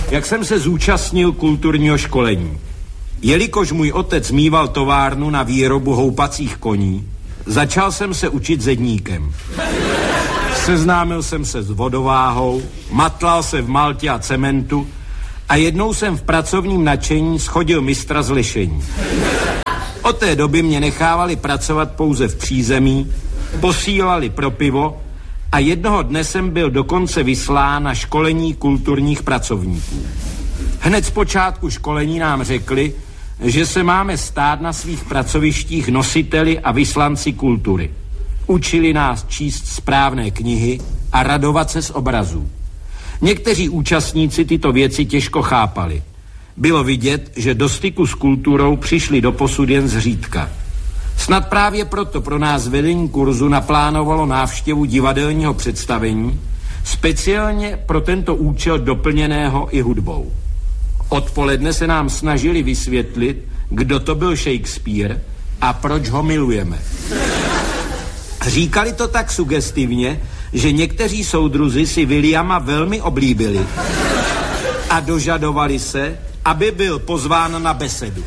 jak jsem se zúčastnil kulturního školení. Jelikož můj otec mýval továrnu na výrobu houpacích koní, začal jsem se učit zedníkem. Seznámil jsem se s vodováhou, matlal se v maltě a cementu a jednou jsem v pracovním nadšení schodil mistra z lešení. Od té doby mě nechávali pracovat pouze v přízemí, posílali pro pivo a jednoho dne jsem byl dokonce vyslán na školení kulturních pracovníků. Hned z počátku školení nám řekli, že se máme stát na svých pracovištích nositeli a vyslanci kultury. Učili nás číst správné knihy a radovat se z obrazů. Někteří účastníci tyto věci těžko chápali. Bylo vidět, že do styku s kulturou přišli doposud jen zřídka. Snad právě proto pro nás vedení kurzu naplánovalo návštěvu divadelního představení, speciálně pro tento účel doplněného i hudbou. Odpoledne se nám snažili vysvětlit, kdo to byl Shakespeare a proč ho milujeme. Říkali to tak sugestivně, že někteří soudruzi si Williama velmi oblíbili a dožadovali se, aby byl pozván na besedu.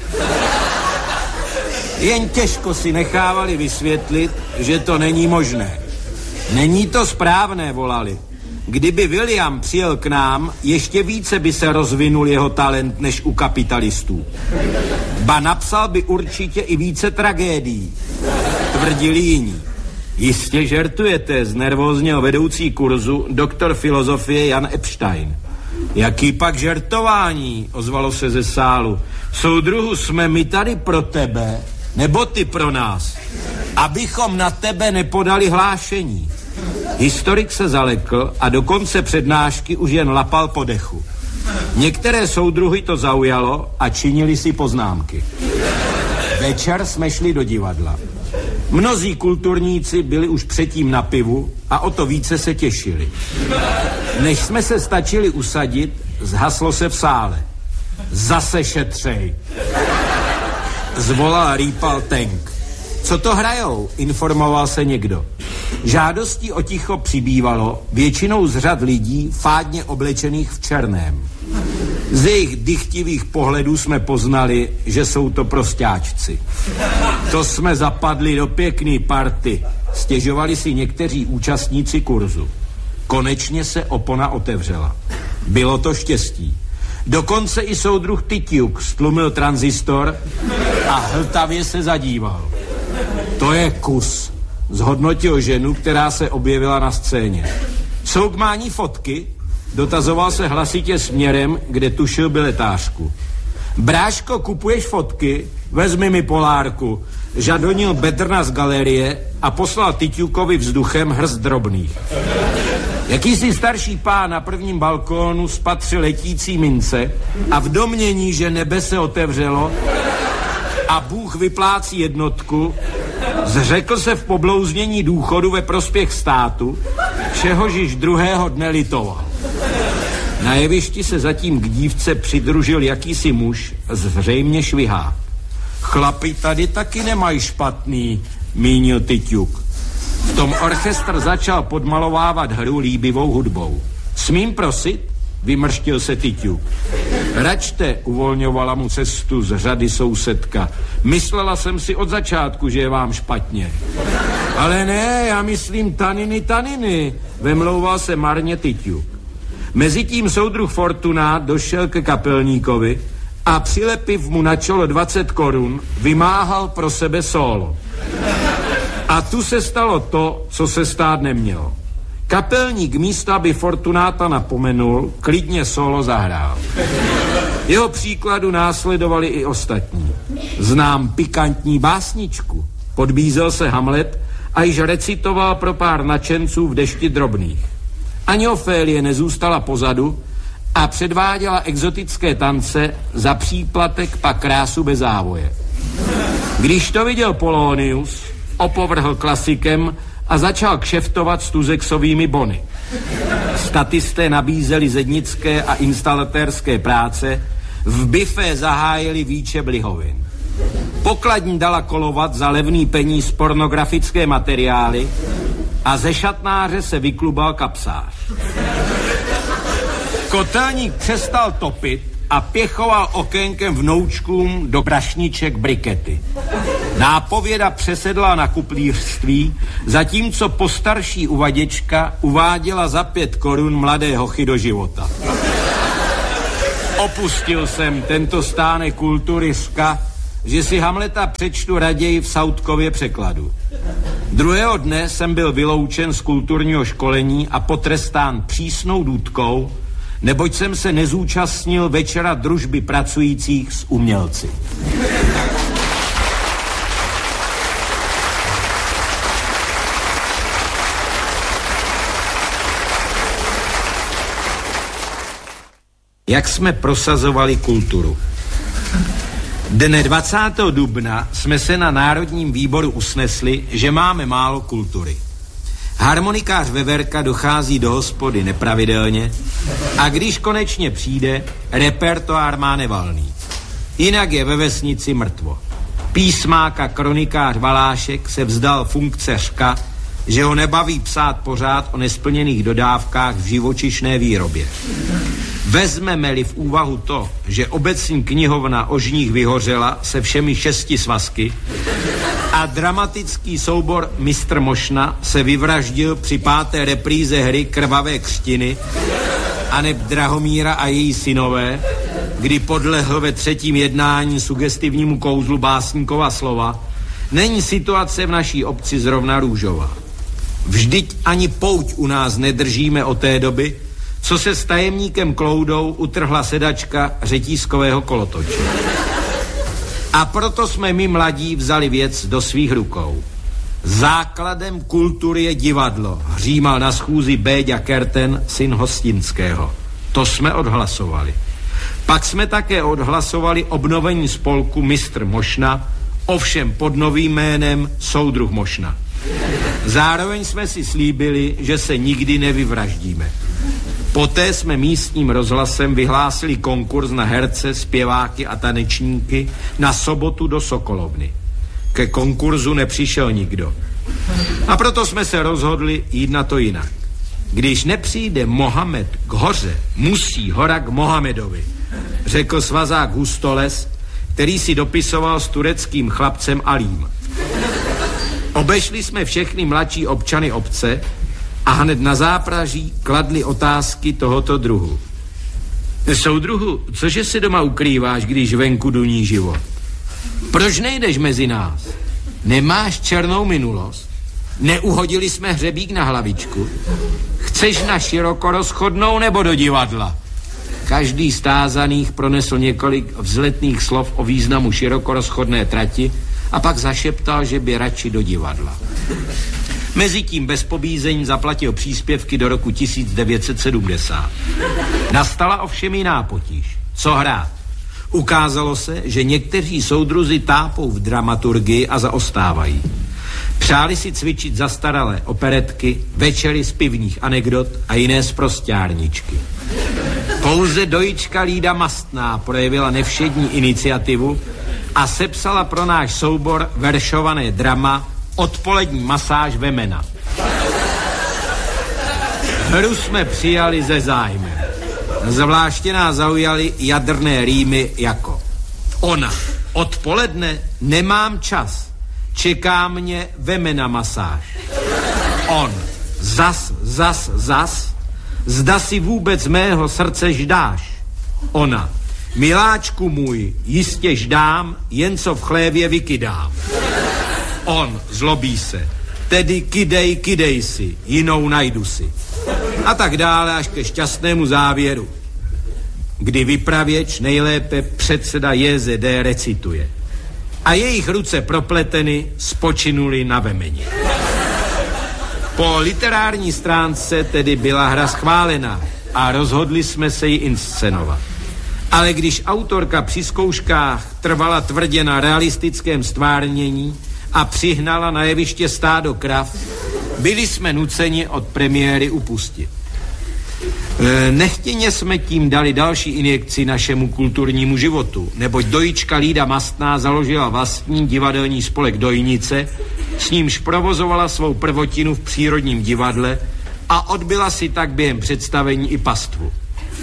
Jen těžko si nechávali vysvětlit, že to není možné. Není to správné, volali. Kdyby William přijel k nám, ještě více by se rozvinul jeho talent než u kapitalistů. Ba napsal by určitě i více tragédií, tvrdili jiní. Jistě žertujete, znervózněl vedoucí kurzu doktor filozofie Jan Epstein. Jaký pak žertování, ozvalo se ze sálu. Soudruhu, jsme my tady pro tebe, nebo ty pro nás, abychom na tebe nepodali hlášení. Historik se zalekl a do konce přednášky už jen lapal po dechu. Některé soudruhy to zaujalo a činili si poznámky. Večer jsme šli do divadla. Mnozí kulturníci byli už předtím na pivu a o to více se těšili. Než jsme se stačili usadit, zhaslo se v sále. Zase šetřej. Zvolal a rýpal Tenk. Co to hrajou? Informoval se někdo. Žádostí o ticho přibývalo, většinou z řad lidí fádně oblečených v černém. Z jejich dychtivých pohledů jsme poznali, že jsou to prostáčci. To jsme zapadli do pěkný party, stěžovali si někteří účastníci kurzu. Konečně se opona otevřela. Bylo to štěstí. Dokonce i soudruh Tytiuk stlumil tranzistor a hltavě se zadíval. To je kus, zhodnotil ženu, která se objevila na scéně. Jsou k mání fotky? Dotazoval se hlasitě směrem, kde tušil biletářku. Bráško, kupuješ fotky? Vezmi mi polárku. Žadonil Bedrna z galerie a poslal Tyťukovi vzduchem hrst drobných. Jakýsi starší pán na prvním balkónu spatřil letící mince a v domnění, že nebe se otevřelo a Bůh vyplácí jednotku, zřekl se v poblouznění důchodu ve prospěch státu, čehož již druhého dne litoval. Na jevišti se zatím k dívce přidružil jakýsi muž, zřejmě švihák. Chlapi tady taky nemají špatný, mínil Tyťuk. V tom orchestr začal podmalovávat hru líbivou hudbou. Smím prosit? Vymrštil se Tyťuk. Račte, uvolňovala mu cestu z řady sousedka. Myslela jsem si od začátku, že je vám špatně. Ale ne, já myslím taniny, vemlouval se marně Tyťuk. Mezitím soudruh Fortunát došel ke kapelníkovi a přilepiv mu na čelo 20 korun, vymáhal pro sebe sólo. A tu se stalo to, co se stát nemělo. Kapelník místo, aby Fortunáta napomenul, klidně sólo zahrál. Jeho příkladu následovali i ostatní. Znám pikantní básničku, podbízel se Hamlet a již recitoval pro pár nadšenců v dešti drobných. Ani Ofélie nezůstala pozadu a předváděla exotické tance, za příplatek pak krásu bez závoje. Když to viděl Polonius, opovrhl klasikem a začal kšeftovat s tuzexovými bony. Statisté nabízeli zednické a instalatérské práce, v bifé zahájili výčep lihovin. Pokladní dala kolovat za levný peníz pornografické materiály a ze šatnáře se vyklubal kapsář. Kotelník přestal topit a pěchoval okénkem vnoučkům do brašniček brikety. Nápověda přesedla na kuplířství, zatímco postarší uvaděčka uváděla za 5 korun mladé hochy do života. Opustil jsem tento stánek kulturiska, že si Hamleta přečtu raději v Sautkově překladu. Druhého dne jsem byl vyloučen z kulturního školení a potrestán přísnou důtkou, neboť jsem se nezúčastnil večera družby pracujících s umělci. Jak jsme prosazovali kulturu? Dne 20. dubna jsme se na Národním výboru usnesli, že máme málo kultury. Harmonikář Veverka dochází do hospody nepravidelně a když konečně přijde, repertoár má nevalný. Jinak je ve vesnici mrtvo. Písmák a kronikář Valášek se vzdal funkce řka, že ho nebaví psát pořád o nesplněných dodávkách v živočišné výrobě. Vezmeme-li v úvahu to, že obecní knihovna o žních vyhořela se všemi 6 svazky a dramatický soubor Mistr Mošna se vyvraždil při 5. repríze hry Krvavé křtiny aneb Drahomíra a její synové, kdy podlehl ve 3. jednání sugestivnímu kouzlu básníkova slova, není situace v naší obci zrovna růžová. Vždyť ani pouť u nás nedržíme od té doby, co se s tajemníkem Kloudou utrhla sedačka řetízkového kolotoče. A proto jsme my mladí vzali věc do svých rukou. Základem kultury je divadlo, hřímal na schůzi Béďa Kerten, syn Hostinského. To jsme odhlasovali. Pak jsme také odhlasovali obnovení spolku Mistr Mošna, ovšem pod novým jménem Soudruh Mošna. Zároveň jsme si slíbili, že se nikdy nevyvraždíme. Poté jsme místním rozhlasem vyhlásili konkurs na herce, zpěváky a tanečníky na sobotu do Sokolovny. Ke konkurzu nepřišel nikdo. A proto jsme se rozhodli jít na to jinak. Když nepřijde Mohamed k hoře, musí hora k Mohamedovi, řekl svazák Hustoles, který si dopisoval s tureckým chlapcem Alím. Obešli jsme všechny mladší občany obce a hned na zápraží kladli otázky tohoto druhu. Soudruhu, cože se doma ukrýváš, když venku duní život? Proč nejdeš mezi nás? Nemáš černou minulost? Neuhodili jsme hřebík na hlavičku? Chceš na širokorozchodnou nebo do divadla? Každý z tázaných pronesl několik vzletných slov o významu širokorozchodné trati a pak zašeptal, že by radši do divadla. Mezitím bez pobízení zaplatil příspěvky do roku 1970. Nastala ovšem jiná potíž. Co hrát? Ukázalo se, že někteří soudruzi tápou v dramaturgii a zaostávají. Přáli si cvičit zastaralé operetky, večery z pivních anekdot a jiné sprosťárničky. Pouze dojička Lída Mastná projevila nevšední iniciativu a sepsala pro náš soubor veršované drama Odpolední masáž Vemena. Hru jsme přijali ze zájmem. Zvláště nás zaujaly jadrné rýmy jako: ona, odpoledne nemám čas, čeká mě Vemena masáž. On, zas, zda si vůbec mého srdce ždáš. Ona, miláčku můj, jistě ždám, jen co v chlévě vykydám. On, zlobí se, tedy kydej si, jinou najdu si. A tak dále až ke šťastnému závěru, kdy vypravěč, nejlépe předseda JZD, recituje: a jejich ruce propleteny spočinuli na Vemeni. Po literární stránce tedy byla hra schválena a rozhodli jsme se ji inscenovat. Ale když autorka při zkouškách trvala tvrdě na realistickém stvárnění a přihnala na jeviště stádo krav, byli jsme nuceni od premiéry upustit. Nechtěně jsme tím dali další injekci našemu kulturnímu životu, neboť dojička Lída Mastná založila vlastní divadelní spolek Dojnice, s nímž provozovala svou prvotinu v Přírodním divadle a odbyla si tak během představení i pastvu.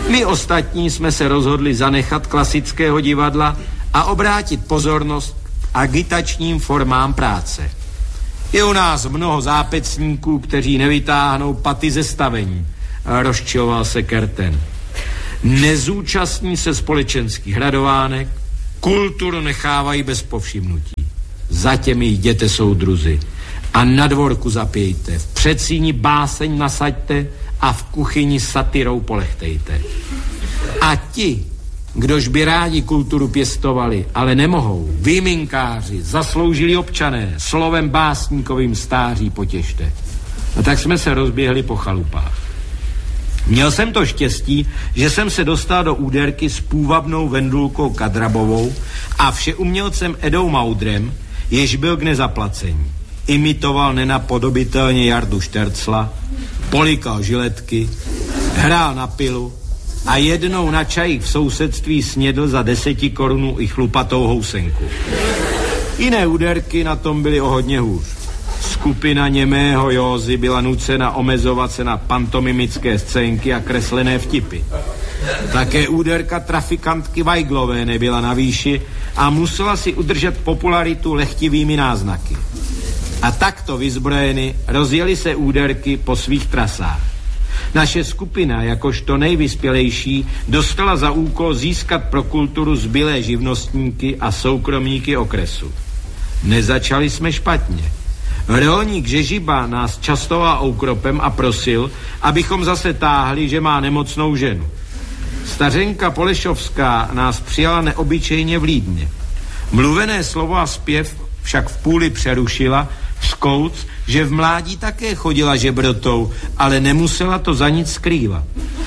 My ostatní jsme se rozhodli zanechat klasického divadla a obrátit pozornost k agitačním formám práce. Je u nás mnoho zápecníků, kteří nevytáhnou paty ze stavení, rozčiloval se Kerten. Nezúčastní se společenských hradovánek, kulturu nechávají bez povšimnutí. Za těmi jděte soudruzi a na dvorku zapějte, v předsíni báseň nasaďte a v kuchyni satyrou polechtejte. A ti, kdož by rádi kulturu pěstovali, ale nemohou, výjimkáři, zasloužili občané, slovem básníkovým stáří potěšte. A tak jsme se rozběhli po chalupách. Měl jsem to štěstí, že jsem se dostal do úderky s půvabnou Vendulkou Kadrabovou a všeumělcem Edou Maudrem, jež byl k nezaplacení. Imitoval nenapodobitelně Jardu Štercla, polikal žiletky, hrál na pilu a jednou na čajích v sousedství snědl za 10 korun i chlupatou housenku. Jiné úderky na tom byly o hodně hůř. Skupina němého Józy byla nucena omezovat se na pantomimické scénky a kreslené vtipy. Také úderka trafikantky Weiglové nebyla na výši a musela si udržet popularitu lehtivými náznaky. A takto vyzbrojeny rozjeli se úderky po svých trasách. Naše skupina, jakožto nejvyspělejší, dostala za úkol získat pro kulturu zbylé živnostníky a soukromníky okresu. Nezačali jsme špatně. Rolník Žežiba nás častoval oukropem a prosil, abychom zase táhli, že má nemocnou ženu. Stařenka Polešovská nás přijala neobyčejně vlídně. Mluvené slovo a zpěv však v půli přerušila, vzkouc, že v mládí také chodila žebrotou, ale nemusela to za nic skrývat.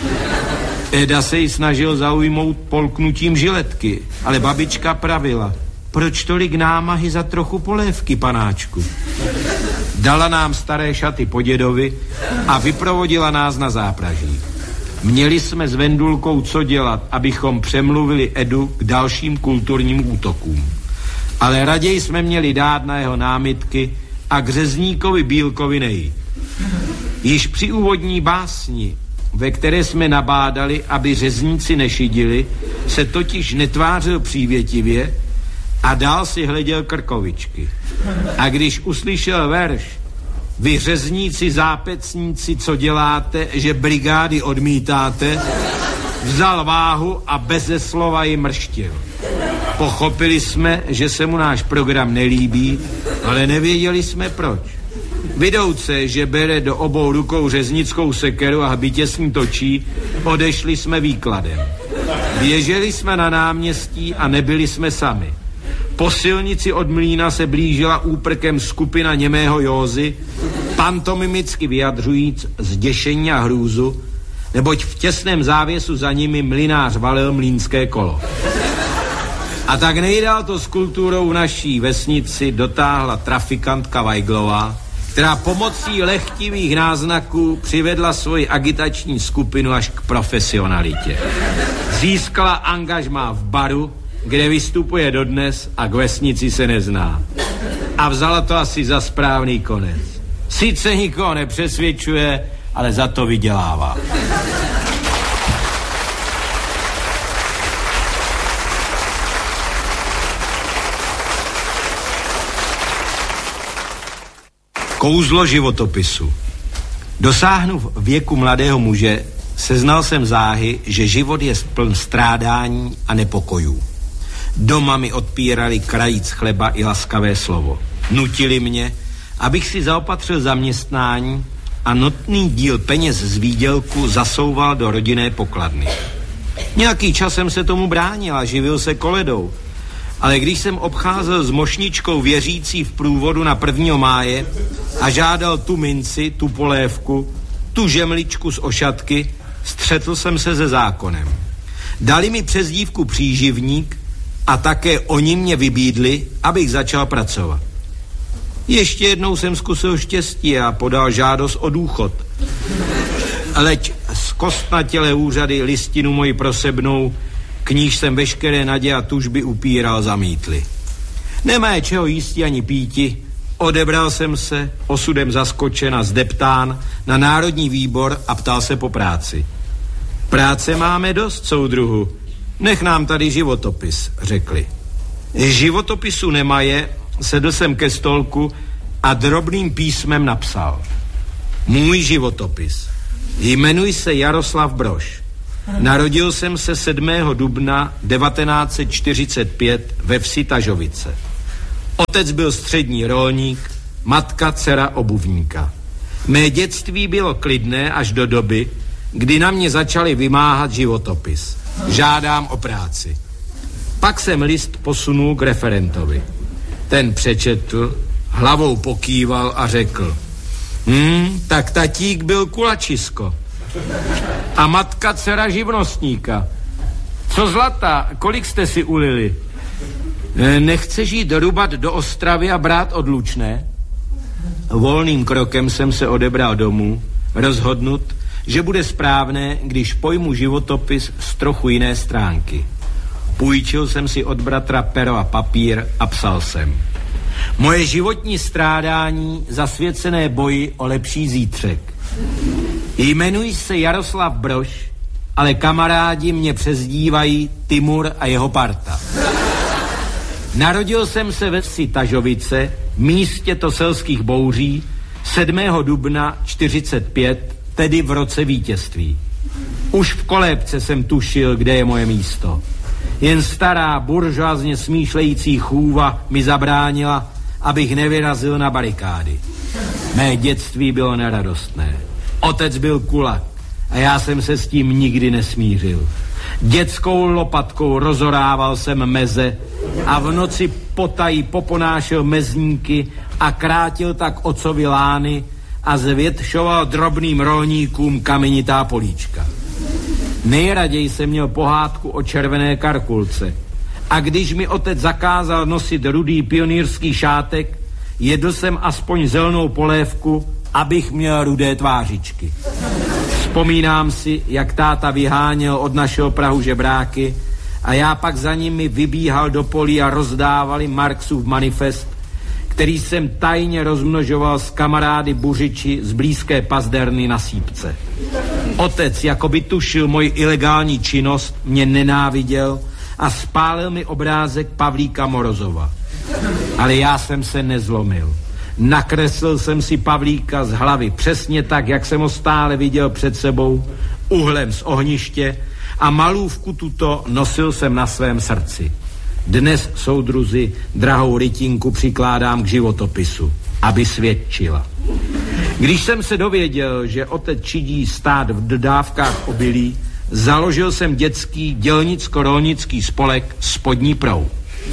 Eda se jí snažil zaujmout polknutím žiletky, ale babička pravila: proč tolik námahy za trochu polévky, panáčku? Dala nám staré šaty po dědovi a vyprovodila nás na zápraží. Měli jsme s Vendulkou co dělat, abychom přemluvili Edu k dalším kulturním útokům. Ale raději jsme měli dát na jeho námitky a k řezníkovi Bílkovi nejít. Již při úvodní básni, ve které jsme nabádali, aby řezníci nešidili, se totiž netvářil přívětivě a dál si hleděl krkovičky. A když uslyšel verš: vy řezníci, zápecníci, co děláte, že brigády odmítáte, vzal váhu a beze slova ji mrštil. Pochopili jsme, že se mu náš program nelíbí, ale nevěděli jsme proč. Vidouce, že bere do obou rukou řeznickou sekeru a hbitě s ní točí, odešli jsme výkladem. Běželi jsme na náměstí a nebyli jsme sami. Po silnici od mlýna se blížila úprkem skupina němého Józy, pantomimicky vyjadřujíc zděšení a hrůzu, neboť v těsném závěsu za nimi mlynář valil mlýnské kolo. A tak nejdál to s kulturou v naší vesnici dotáhla trafikantka Weiglová, která pomocí lehtivých náznaků přivedla svoji agitační skupinu až k profesionalitě. Získala angažmá v baru, kde vystupuje dodnes a k vesnici se nezná. A vzala to asi za správný konec. Sice nikoho nepřesvědčuje, ale za to vydělává. Kouzlo životopisu. Dosáhnuv věku mladého muže, seznal jsem záhy, že život je pln strádání a nepokojů. Doma mi odpírali krajíc chleba i laskavé slovo. Nutili mě, abych si zaopatřil zaměstnání a notný díl peněz z výdělku zasouval do rodinné pokladny. Nějaký čas jsem se tomu bránil a živil se koledou, ale když jsem obcházel s mošničkou věřící v průvodu na 1. máje a žádal tu minci, tu polévku, tu žemličku z ošatky, střetl jsem se se zákonem. Dali mi přezdívku příživník a také oni mě vybídli, abych začal pracovat. Ještě jednou jsem zkusil štěstí a podal žádost o důchod. Leč zkostnatělé úřady listinu moji prosebnou, k níž jsem veškeré naděje a tužby upíral, zamítli. Nemá čeho jísti ani píti, odebral jsem se, osudem zaskočen a zdeptán, na Národní výbor a ptal se po práci. Práce máme dost, soudruhu. Nech nám tady životopis, řekli. Životopisu nemaje, sedl jsem ke stolku a drobným písmem napsal. Můj životopis. Jmenuji se Jaroslav Brož. Narodil jsem se 7. dubna 1945 ve vsi Tažovice. Otec byl střední rolník, matka dcera obuvníka. Mé dětství bylo klidné až do doby, kdy na mě začali vymáhat životopis. Žádám o práci. Pak jsem list posunul k referentovi. Ten přečetl, hlavou pokýval a řekl: tak tatík byl kulačisko. A matka dcera živnostníka. Co zlata, kolik jste si ulili? Nechceš jít rubat do Ostravy a brát odlučné? Volným krokem jsem se odebral domů, rozhodnut, že bude správné, když pojmu životopis z trochu jiné stránky. Půjčil jsem si od bratra pero a papír a psal jsem: moje životní strádání zasvěcené boji o lepší zítřek. Jmenuji se Jaroslav Brož, ale kamarádi mě přezdívají Timur a jeho parta. Narodil jsem se ve vsi Tažovice, místě to selských bouří, 7. dubna 45, tedy v roce vítězství. Už v kolébce jsem tušil, kde je moje místo. Jen stará buržoazně smýšlející chůva mi zabránila, abych nevyrazil na barikády. Mé dětství bylo neradostné. Otec byl kulak a já jsem se s tím nikdy nesmířil. Dětskou lopatkou rozorával jsem meze a v noci potají poponášel mezníky a krátil tak otcovi lány a zvětšoval drobným rolníkům kamenitá políčka. Nejraději jsem měl pohádku o červené karkulce a když mi otec zakázal nosit rudý pionýrský šátek, jedl jsem aspoň zelenou polévku, abych měl rudé tvářičky. Vzpomínám si, jak táta vyháněl od našeho prahu žebráky a já pak za nimi vybíhal do polí a rozdávali Marxův manifest, který jsem tajně rozmnožoval s kamarády buřiči z blízké Pazderny na Sípce. Otec, jako by tušil moji ilegální činnost, mě nenáviděl a spálil mi obrázek Pavlíka Morozova. Ale já jsem se nezlomil. Nakreslil jsem si Pavlíka z hlavy přesně tak, jak jsem ho stále viděl před sebou, uhlem z ohniště, a malůvku tuto nosil jsem na svém srdci. Dnes, soudruzi, drahou rytinku přikládám k životopisu, aby svědčila. Když jsem se dověděl, že otec čidí stát v dodávkách obilí, založil jsem dětský dělnicko-rolnický spolek Spodní Proud.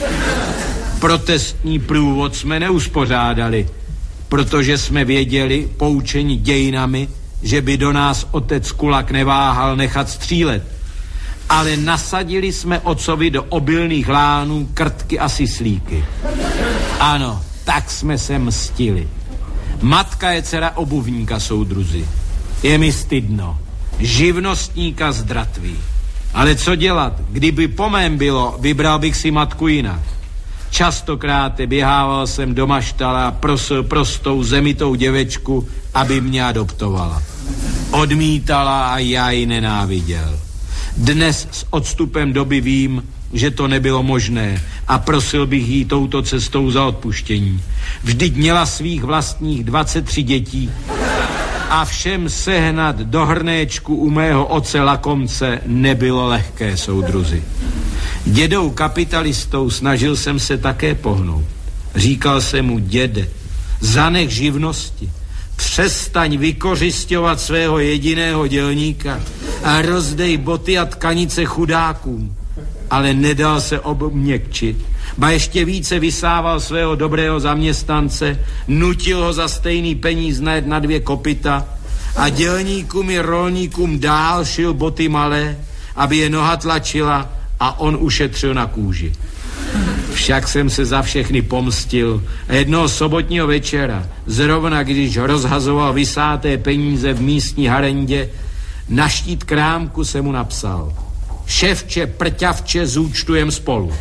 Protestní průvod jsme neuspořádali, protože jsme věděli, poučeni dějinami, že by do nás otec kulak neváhal nechat střílet. Ale nasadili jsme otcovi do obilných lánů krtky a syslíky. Ano, tak jsme se mstili. Matka je dcera obuvníka, soudruzi. Je mi stydno. Živnostníka z Dratví. Ale co dělat? Kdyby po mém bylo, vybral bych si matku jinak. Častokrát běhával jsem do maštala a prosil prostou zemitou děvečku, aby mě adoptovala. Odmítala a já ji nenáviděl. Dnes s odstupem doby vím, že to nebylo možné a prosil bych jí touto cestou za odpuštění. Vždyť měla svých vlastních 23 dětí a všem sehnat do hrnéčku u mého oce lakomce nebylo lehké, soudruzi. Dědou kapitalistou snažil jsem se také pohnout. Říkal jsem mu: děde, zanech živnosti, přestaň vykořisťovat svého jediného dělníka a rozdej boty a tkanice chudákům. Ale nedal se obměkčit, ba ještě více vysával svého dobrého zaměstnance, nutil ho za stejný peníz najet na 2 kopyta a dělníkům i rolníkům dál šil boty malé, aby je noha tlačila a on ušetřil na kůži. Však jsem se za všechny pomstil a jednoho sobotního večera, zrovna když rozhazoval vysáté peníze v místní harendě, na štít krámku jsem mu napsal: ševče, prťavče, zúčtujem spolu.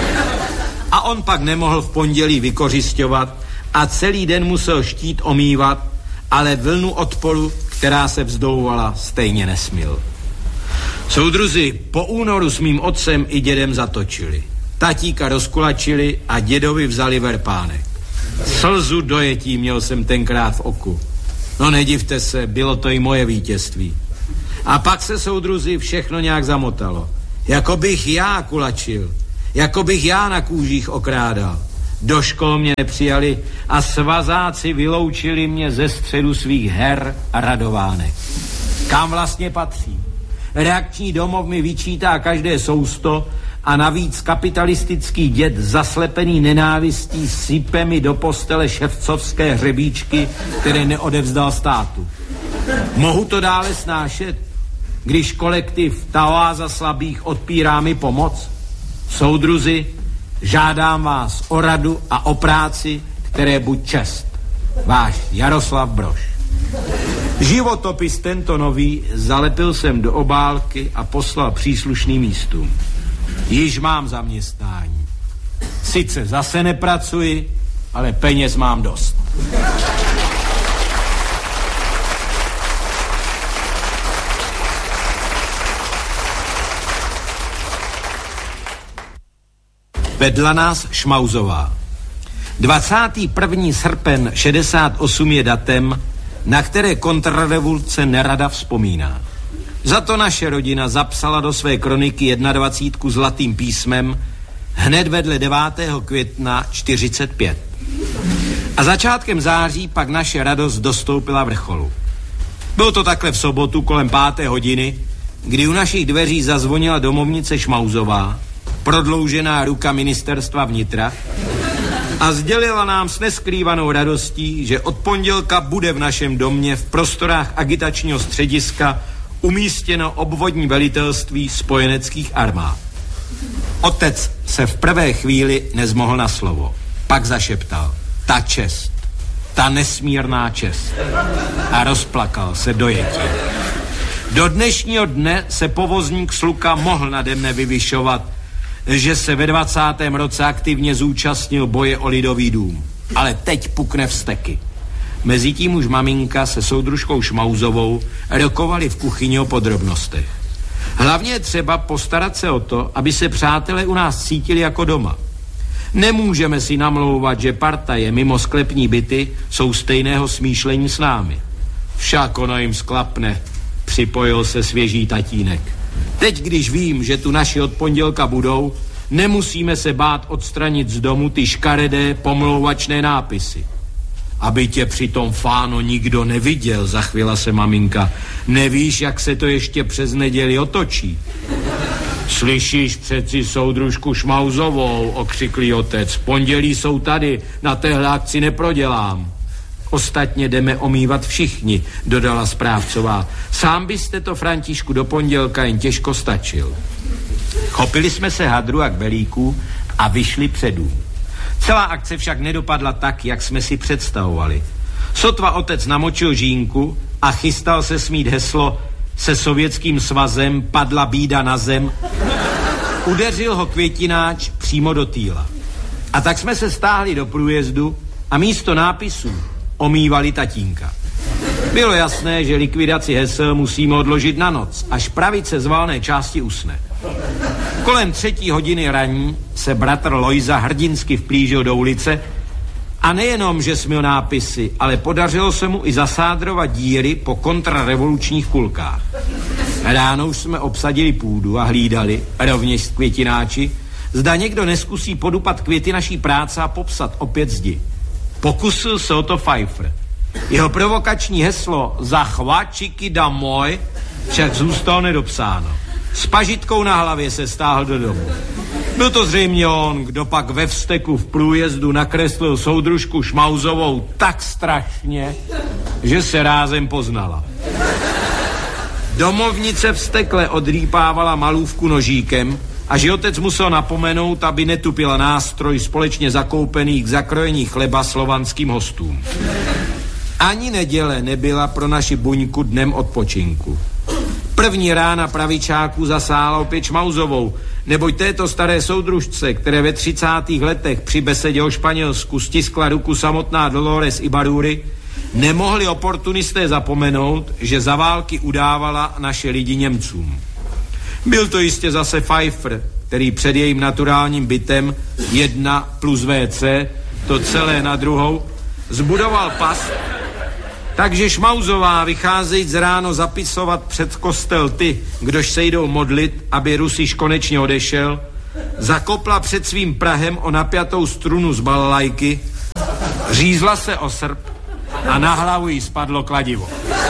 A on pak nemohl v pondělí vykořisťovat a celý den musel štít omývat, ale vlnu odporu, která se vzdouvala, stejně nesměl. Soudruzi po únoru s mým otcem i dědem zatočili. Tatíka rozkulačili a dědovi vzali verpánek. Slzu dojetí měl jsem tenkrát v oku. No nedivte se, bylo to i moje vítězství. A pak se, soudruzi, všechno nějak zamotalo. Jako bych já kulačil, jako bych já na kůžích okrádal. Do škol mě nepřijali a svazáci vyloučili mě ze středu svých her a radovánek. Kam vlastně patří? Reakční domov mi vyčítá každé sousto a navíc kapitalistický děd zaslepený nenávistí sype mi do postele ševcovské hřebíčky, které neodevzdal státu. Mohu to dále snášet, když kolektiv ta oáza slabých odpírá mi pomoc? Soudruzi, žádám vás o radu a o práci, které buď čest. Váš Jaroslav Brož. Životopis tento nový zalepil jsem do obálky a poslal příslušným místům. Již mám zaměstnání. Sice zase nepracuji, ale peněz mám dost. Vedla nás Šmauzová. 21. srpen 68 je datem, na které kontrarevoluce nerada vzpomíná. Za to naše rodina zapsala do své kroniky 21 zlatým písmem hned vedle 9. května 45. A začátkem září pak naše radost dostoupila vrcholu. Bylo to takhle v sobotu kolem 5. hodiny, kdy u našich dveří zazvonila domovnice Šmauzová, prodloužená ruka ministerstva vnitra, a sdělila nám s neskrývanou radostí, že od pondělka bude v našem domě v prostorách agitačního střediska umístěno obvodní velitelství spojeneckých armád. Otec se v prvé chvíli nezmohl na slovo. Pak zašeptal: ta čest, ta nesmírná čest. A rozplakal se dojetí. Do dnešního dne se povozník Sluka mohl nade mne vyvyšovat, že se ve 20. roce aktivně zúčastnil boje o Lidový dům. Ale teď pukne vzteky. Mezitím už maminka se soudružkou Šmauzovou rokovali v kuchyni o podrobnostech. Hlavně je třeba postarat se o to, aby se přátelé u nás cítili jako doma. Nemůžeme si namlouvat, že partaje mimo sklepní byty jsou stejného smýšlení s námi. Však ono jim sklapne, připojil se svěží tatínek. Teď, když vím, že tu naši od pondělka budou, nemusíme se bát odstranit z domu ty škaredé pomlouvačné nápisy. Aby tě přitom, Fáno, nikdo neviděl, zachvěla se maminka. Nevíš, jak se to ještě přes neděli otočí? Slyšíš přeci soudružku Šmauzovou, okřiklý otec. Pondělí jsou tady, na téhle akci neprodělám. Ostatně jdeme omývat všichni, dodala správcová. Sám byste to, Františku, do pondělka jen těžko stačil. Chopili jsme se hadru a kbelíků a vyšli před dům. Celá akce však nedopadla tak, jak jsme si představovali. Sotva otec namočil žínku a chystal se smít heslo "Se Sovětským svazem padla bída na zem", udeřil ho květináč přímo do týla. A tak jsme se stáhli do průjezdu a místo nápisů omývali tatínka. Bylo jasné, že likvidaci hesel musíme odložit na noc, až pravice z valné části usne. Kolem 3. hodiny raní se bratr Lojza hrdinsky vplížil do ulice a nejenom, že smyl nápisy, ale podařilo se mu i zasádrovat díry po kontrarevolučních kulkách. Ráno už jsme obsadili půdu a hlídali, rovněž květináči, zda někdo neskusí podupat květy naší práce a popsat opět zdi. Pokusil se o to Pfeiffer. Jeho provokační heslo "Zachváčiky damoj" však zůstalo nedopsáno. S pažitkou na hlavě se stáhl do domu. Byl to zřejmě on, kdo pak ve vzteku v průjezdu nakreslil soudružku Šmauzovou tak strašně, že se rázem poznala. Domovnice vztekle odrýpávala malůvku nožíkem, až ji otec musel napomenout, aby netupila nástroj společně zakoupený k zakrojení chleba slovanským hostům. Ani neděle nebyla pro naši buňku dnem odpočinku. První rána pravičáků zasála opět Šmauzovou, neboť této staré soudružce, které ve 30. letech při besedě o Španělsku stiskla ruku samotná Dolores Ibaruri, nemohli oportunisté zapomenout, že za války udávala naše lidi Němcům. Byl to jistě zase Pfeiffer, který před jejím naturálním bytem 1 plus WC, to celé na druhou, zbudoval past, takže Šmauzová, vycházejíc z ráno zapisovat před kostel ty, kdož se jdou modlit, aby Rusiš konečně odešel, zakopla před svým prahem o napjatou strunu z balalajky, řízla se o srp a na hlavu jí spadlo kladivo.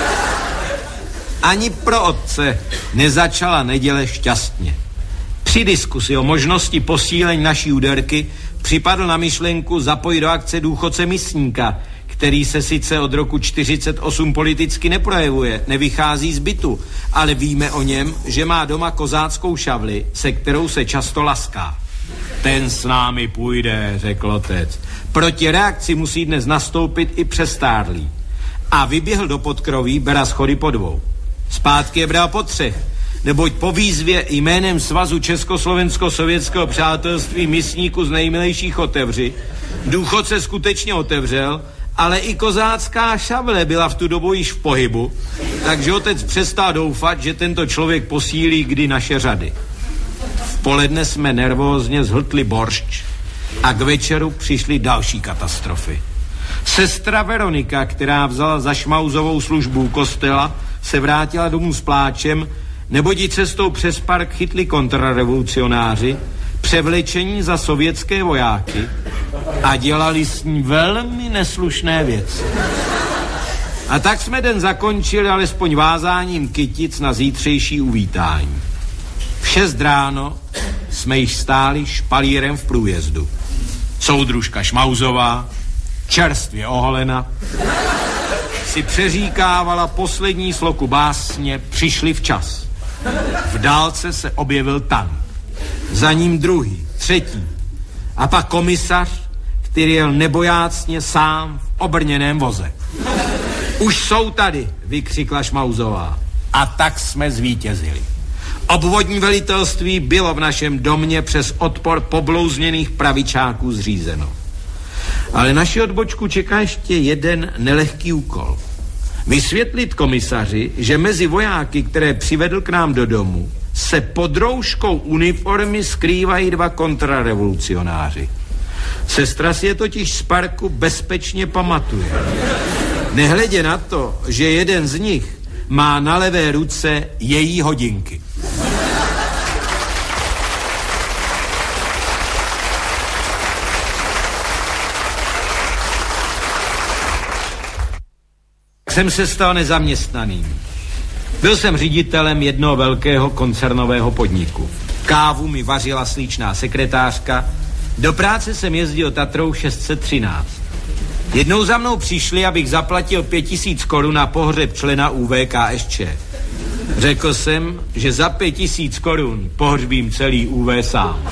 Ani pro otce nezačala neděle šťastně. Při diskusi o možnosti posílení naší úderky připadl na myšlenku zapojit do akce důchodce Misníka, který se sice od roku 1948 politicky neprojevuje, nevychází z bytu, ale víme o něm, že má doma kozáckou šavli, se kterou se často laská. Ten s námi půjde, řekl otec. Proti reakci musí dnes nastoupit i přestárlý. A vyběhl do podkroví, bera schody po 2. Zpátky je bral po 3, neboť po výzvě jménem Svazu Československo-sovětského přátelství Misníku z nejmilejších otevři, důchodce skutečně otevřel, ale i kozácká šavle byla v tu dobu již v pohybu, takže otec přestal doufat, že tento člověk posílí kdy naše řady. V poledne jsme nervózně zhltli boršč a k večeru přišly další katastrofy. Sestra Veronika, která vzala za Šmauzovou službu kostela, se vrátila domů s pláčem, neboť ji cestou přes park chytli kontrarevolucionáři, převlečení za sovětské vojáky a dělali s ní velmi neslušné věci. A tak jsme den zakončili alespoň vázáním kytic na zítřejší uvítání. V 6 ráno jsme již stáli špalírem v průjezdu. Soudružka Šmauzová, čerstvě oholena, si přeříkávala poslední sloku básně Přišli včas. V dálce se objevil tank. Za ním druhý, třetí. A pak komisař, který jel nebojácně sám v obrněném voze. Už jsou tady, vykřikla Šmauzová. A tak jsme zvítězili. Obvodní velitelství bylo v našem domě přes odpor poblouzněných pravičáků zřízeno. Ale naši odbočku čeká ještě jeden nelehký úkol. Vysvětlit komisaři, že mezi vojáky, které přivedl k nám do domu, se pod rouškou uniformy skrývají 2 kontrarevolucionáři. Sestra si je totiž z parku bezpečně pamatuje. Nehledě na to, že jeden z nich má na levé ruce její hodinky. Jsem se stal nezaměstnaným. Byl jsem ředitelem jednoho velkého koncernového podniku. Kávu mi vařila slíčná sekretářka, do práce jsem jezdil Tatrou 613. Jednou za mnou přišli, abych zaplatil 5000 korun na pohřeb člena UVKSČ. Řekl jsem, že za 5000 korun pohřbím celý UV sám.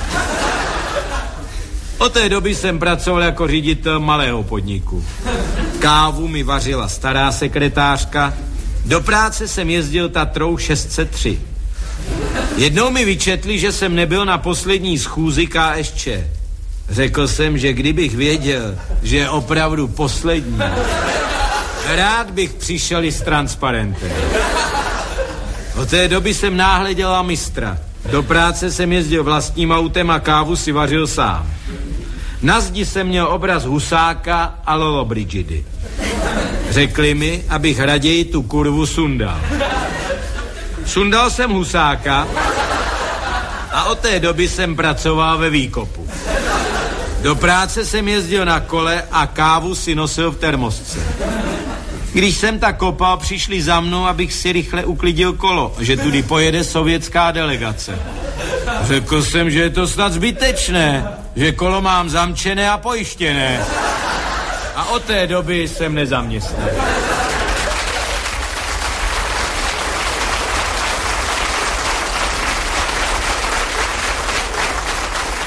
Od té doby jsem pracoval jako ředitel malého podniku. Kávu mi vařila stará sekretářka, do práce jsem jezdil Tatrou 603. Jednou mi vyčetli, že jsem nebyl na poslední schůzi KSČ. Řekl jsem, že kdybych věděl, že je opravdu poslední, rád bych přišel i s transparentem. Od té doby jsem náhle dělal mistra. Do práce jsem jezdil vlastním autem a kávu si vařil sám. Na zdi jsem měl obraz Husáka a Lollobrigidy. Řekli mi, abych raději tu kurvu sundal. Sundal jsem Husáka a od té doby jsem pracoval ve výkopu. Do práce jsem jezdil na kole a kávu si nosil v termosce. Když jsem tak kopal, přišli za mnou, abych si rychle uklidil kolo, že tudy pojede sovětská delegace. Řekl jsem, že je to snad zbytečné, že kolo mám zamčené a pojištěné. A od té doby jsem nezaměstnaný.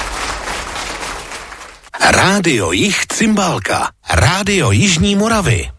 Rádio Jih Cymbálka, Rádio Jižní Moravy.